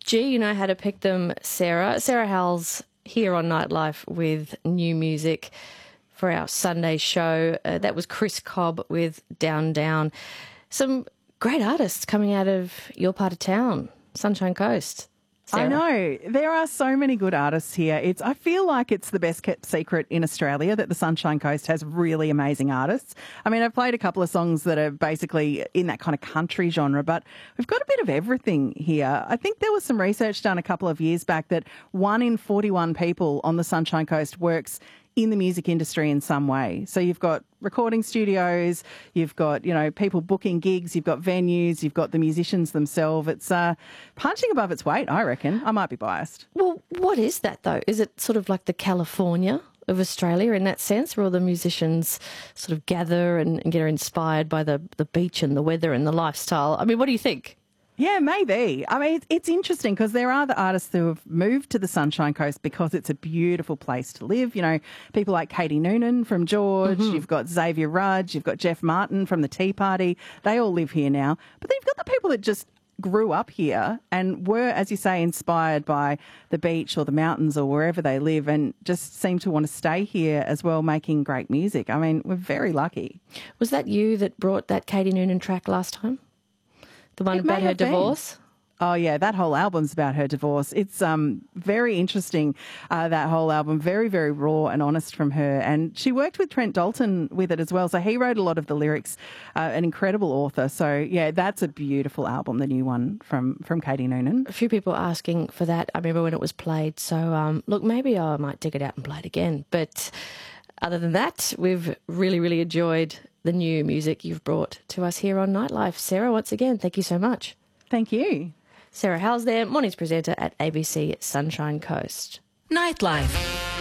Gee, you know how to pick them, Sarah. Sarah Howell's here on Nightlife with new music for our Sunday show. That was Chris Cobb with Down Down. Some great artists coming out of your part of town, Sunshine Coast. Sarah. I know. There are so many good artists here. I feel like it's the best kept secret in Australia that the Sunshine Coast has really amazing artists. I mean, I've played a couple of songs that are basically in that kind of country genre, but we've got a bit of everything here. I think there was some research done a couple of years back that 1 in 41 people on the Sunshine Coast works in the music industry in some way. So you've got recording studios, you've got, people booking gigs, you've got venues, you've got the musicians themselves. It's punching above its weight, I reckon. I might be biased. Well, what is that though? Is it sort of like the California of Australia in that sense, where all the musicians sort of gather and get inspired by the beach and the weather and the lifestyle? I mean, what do you think? Yeah, maybe. I mean, it's interesting because there are the artists who have moved to the Sunshine Coast because it's a beautiful place to live. People like Katie Noonan from George, You've got Xavier Rudge, you've got Jeff Martin from the Tea Party. They all live here now. But then you've got the people that just grew up here and were, as you say, inspired by the beach or the mountains or wherever they live and just seem to want to stay here as well, making great music. I mean, we're very lucky. Was that you that brought that Katie Noonan track last time? The one about her divorce? Oh, yeah, that whole album's about her divorce. It's very interesting, that whole album, very, very raw and honest from her. And she worked with Trent Dalton with it as well. So he wrote a lot of the lyrics, an incredible author. So, yeah, that's a beautiful album, the new one from Katie Noonan. A few people asking for that. I remember when it was played. So, look, maybe I might dig it out and play it again. But other than that, we've really, really enjoyed the new music you've brought to us here on Nightlife. Sarah, once again, thank you so much. Thank you. Sarah Howell's there, mornings presenter at ABC Sunshine Coast. Nightlife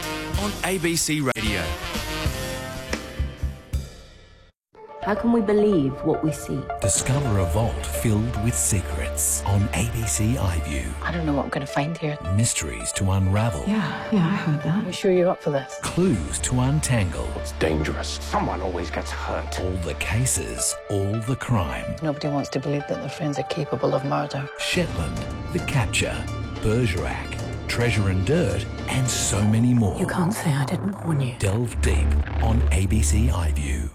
on ABC Radio. How can we believe what we see? Discover a vault filled with secrets on ABC iView. I don't know what I'm going to find here. Mysteries to unravel. Yeah, I heard that. You sure you're up for this? Clues to untangle. It's dangerous. Someone always gets hurt. All the cases, all the crime. Nobody wants to believe that their friends are capable of murder. Shetland, The Capture, Bergerac, Treasure and Dirt, and so many more. You can't say I didn't warn you. Delve deep on ABC iView.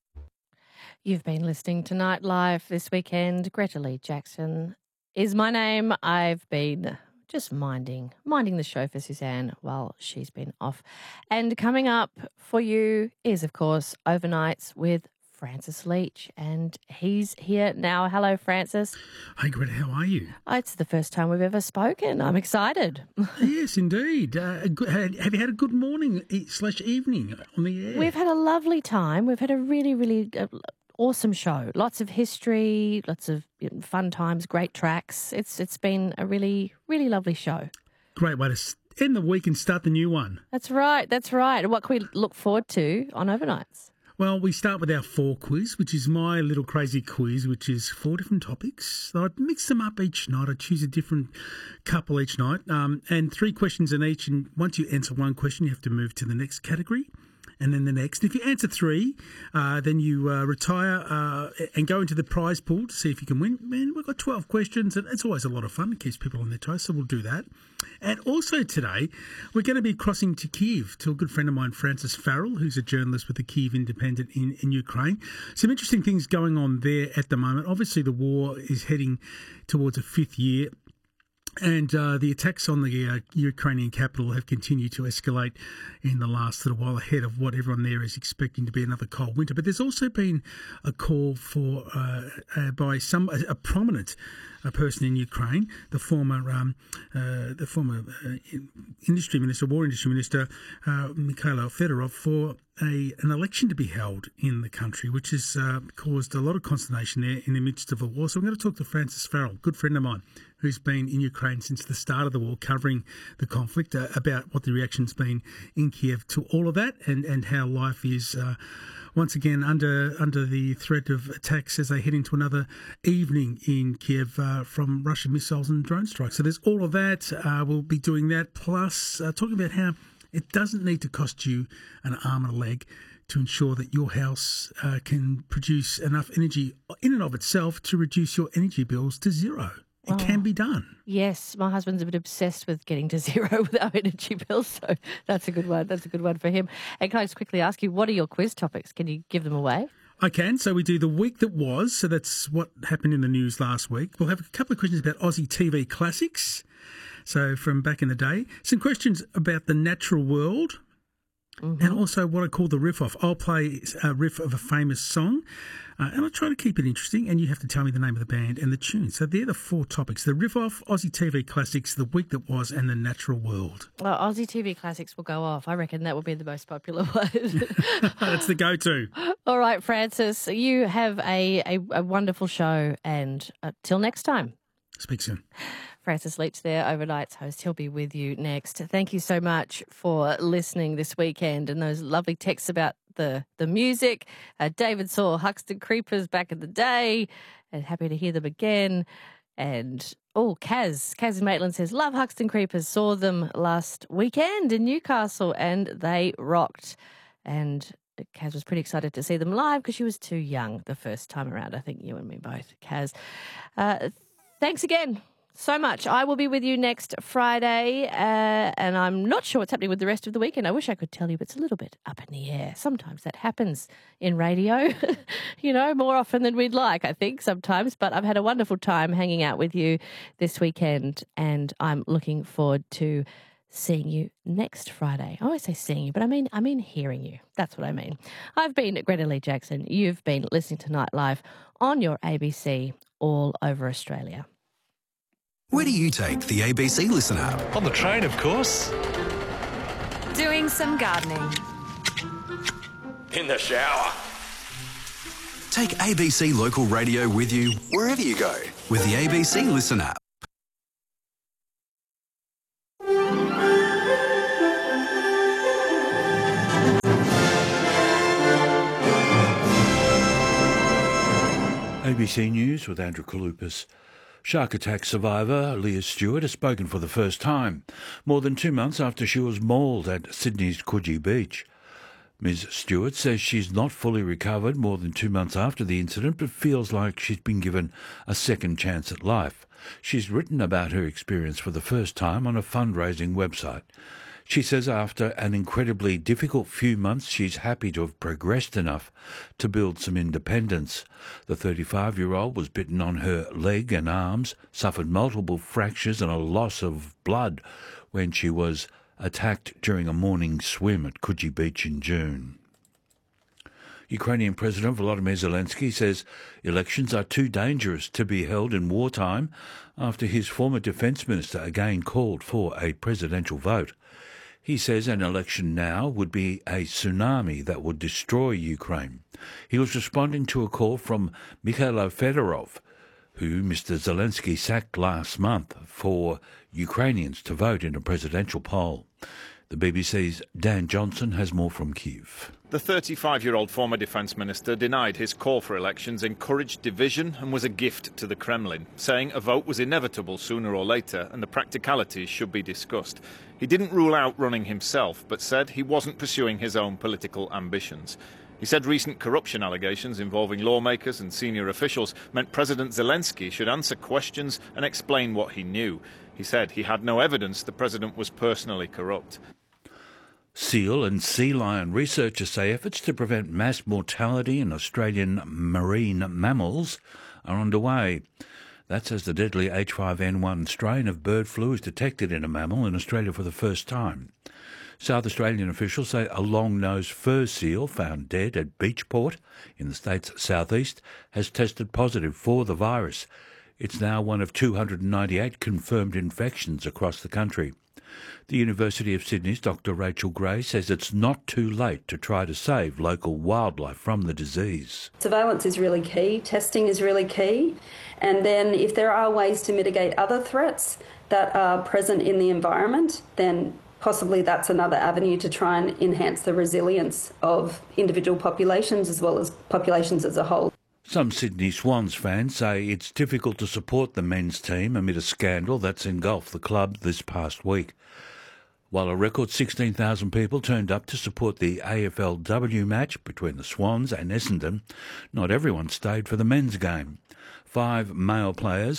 You've been listening to Nightlife this weekend. Greta Lee Jackson is my name. I've been just minding the show for Suzanne while she's been off. And coming up for you is, of course, Overnights with Francis Leach. And he's here now. Hello, Francis. Hey, Greta, how are you? It's the first time we've ever spoken. I'm excited. Yes, indeed. Have you had a good morning / evening on the air? We've had a lovely time. We've had a really, really awesome show. Lots of history, lots of fun times, great tracks. It's been a really, really lovely show. Great way to end the week and start the new one. That's right. What can we look forward to on Overnights? Well, we start with our 4 quiz, which is my little crazy quiz, which is 4 different topics. I mix them up each night. I choose a different couple each night, and 3 questions in each. And once you answer one question, you have to move to the next category. And then the next. If you answer 3, then you retire and go into the prize pool to see if you can win. Man, we've got 12 questions, and it's always a lot of fun. It keeps people on their toes, so we'll do that. And also today, we're going to be crossing to Kyiv to a good friend of mine, Francis Farrell, who's a journalist with the Kyiv Independent in Ukraine. Some interesting things going on there at the moment. Obviously, the war is heading towards a 5th year. And the attacks on the Ukrainian capital have continued to escalate in the last little while, ahead of what everyone there is expecting to be another cold winter. But there's also been a call for by a prominent person in Ukraine, the former industry minister, war industry minister, Mikhailo Fedorov, for an election to be held in the country, which has caused a lot of consternation there in the midst of a war. So I'm going to talk to Francis Farrell, good friend of mine, who's been in Ukraine since the start of the war, covering the conflict, about what the reaction's been in Kiev to all of that, and how life is once again under the threat of attacks as they head into another evening in Kiev from Russian missiles and drone strikes. So there's all of that. We'll be doing that, plus talking about how it doesn't need to cost you an arm and a leg to ensure that your house can produce enough energy in and of itself to reduce your energy bills to zero. It can be done. Yes, my husband's a bit obsessed with getting to zero with our energy bills, so that's a good one. That's a good one for him. And can I just quickly ask you, what are your quiz topics? Can you give them away? I can. So we do the week that was. So that's what happened in the news last week. We'll have a couple of questions about Aussie TV classics. So from back in the day. Some questions about the natural world. Mm-hmm. And also what I call the riff-off. I'll play a riff of a famous song and I'll try to keep it interesting and you have to tell me the name of the band and the tune. So they're the four topics. The riff-off, Aussie TV classics, the week that was and the natural world. Well, Aussie TV classics will go off. I reckon that will be the most popular one. That's the go-to. All right, Francis, you have a wonderful show and till next time. Speak soon. Francis Leach there, Overnight's host. He'll be with you next. Thank you so much for listening this weekend and those lovely texts about the music. David saw Huxton Creepers back in the day and happy to hear them again. And, Kaz in Maitland says, love Huxton Creepers. Saw them last weekend in Newcastle and they rocked. And Kaz was pretty excited to see them live because she was too young the first time around. I think you and me both, Kaz. Thanks again so much. I will be with you next Friday and I'm not sure what's happening with the rest of the weekend. I wish I could tell you, but it's a little bit up in the air. Sometimes that happens in radio, more often than we'd like, I think, sometimes. But I've had a wonderful time hanging out with you this weekend and I'm looking forward to seeing you next Friday. I always say seeing you, but I mean hearing you. That's what I mean. I've been Greta Lee Jackson. You've been listening to Nightlife on your ABC all over Australia. Where do you take the ABC Listen app? On the train, of course. Doing some gardening. In the shower. Take ABC Local Radio with you wherever you go with the ABC Listen app. ABC News with Andrew Kalupas. Shark attack survivor Leah Stewart has spoken for the first time, more than 2 months after she was mauled at Sydney's Coogee Beach. Ms Stewart says she's not fully recovered more than 2 months after the incident, but feels like she's been given a second chance at life. She's written about her experience for the first time on a fundraising website. She says after an incredibly difficult few months, she's happy to have progressed enough to build some independence. The 35-year-old was bitten on her leg and arms, suffered multiple fractures and a loss of blood when she was attacked during a morning swim at Coogee Beach in June. Ukrainian President Volodymyr Zelensky says elections are too dangerous to be held in wartime after his former defence minister again called for a presidential vote. He says an election now would be a tsunami that would destroy Ukraine. He was responding to a call from Mikhailo Fedorov, who Mr. Zelensky sacked last month, for Ukrainians to vote in a presidential poll. The BBC's Dan Johnson has more from Kyiv. The 35-year-old former defence minister denied his call for elections encouraged division and was a gift to the Kremlin, saying a vote was inevitable sooner or later and the practicalities should be discussed. He didn't rule out running himself, but said he wasn't pursuing his own political ambitions. He said recent corruption allegations involving lawmakers and senior officials meant President Zelensky should answer questions and explain what he knew. He said he had no evidence the president was personally corrupt. Seal and sea lion researchers say efforts to prevent mass mortality in Australian marine mammals are underway. That's as the deadly H5N1 strain of bird flu is detected in a mammal in Australia for the first time. South Australian officials say a long-nosed fur seal found dead at Beachport in the state's southeast has tested positive for the virus. It's now one of 298 confirmed infections across the country. The University of Sydney's Dr. Rachel Gray says it's not too late to try to save local wildlife from the disease. Surveillance is really key, testing is really key, and then if there are ways to mitigate other threats that are present in the environment, then possibly that's another avenue to try and enhance the resilience of individual populations as well as populations as a whole. Some Sydney Swans fans say it's difficult to support the men's team amid a scandal that's engulfed the club this past week. While a record 16,000 people turned up to support the AFLW match between the Swans and Essendon, not everyone stayed for the men's game. 5 male players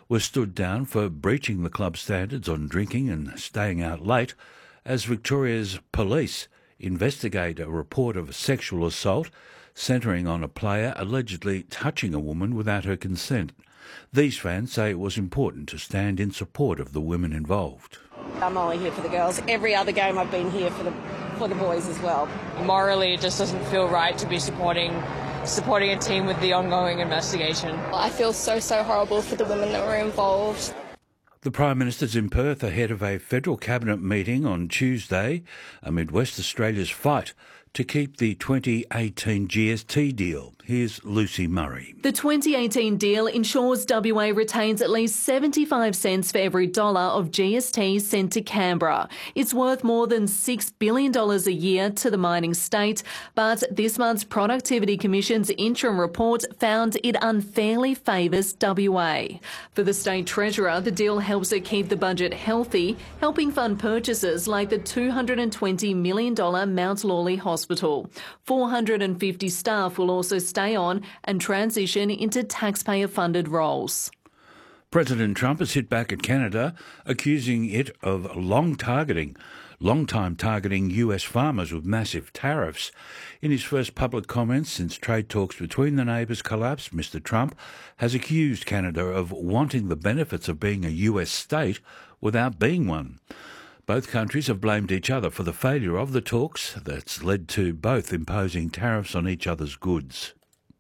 was stood down for breaching the club standards on drinking and staying out late as Victoria's police investigate a report of sexual assault centering on a player allegedly touching a woman without her consent. These fans say it was important to stand in support of the women involved. I'm only here for the girls. Every other game I've been here for the boys as well. Morally, it just doesn't feel right to be supporting a team with the ongoing investigation. I feel so horrible for the women that were involved. The Prime Minister's in Perth ahead of a federal cabinet meeting on Tuesday amid West Australia's fight to keep the 2018 GST deal. Here's Lucy Murray. The 2018 deal ensures WA retains at least 75 cents for every dollar of GST sent to Canberra. It's worth more than $6 billion a year to the mining state, but this month's Productivity Commission's interim report found it unfairly favours WA. For the State Treasurer, the deal helps her keep the budget healthy, helping fund purchases like the $220 million Mount Lawley Hospital. 450 staff will also stay on and transition into taxpayer-funded roles. President Trump has hit back at Canada, accusing it of long-time targeting US farmers with massive tariffs. In his first public comments since trade talks between the neighbours collapsed, Mr Trump has accused Canada of wanting the benefits of being a US state without being one. Both countries have blamed each other for the failure of the talks that's led to both imposing tariffs on each other's goods.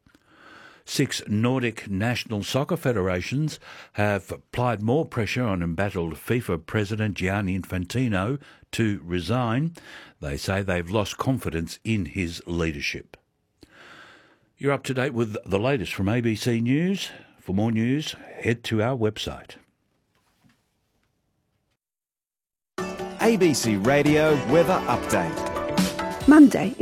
6 Nordic national soccer federations have applied more pressure on embattled FIFA President Gianni Infantino to resign. They say they've lost confidence in his leadership. You're up to date with the latest from ABC News. For more news, head to our website. ABC Radio Weather Update. Monday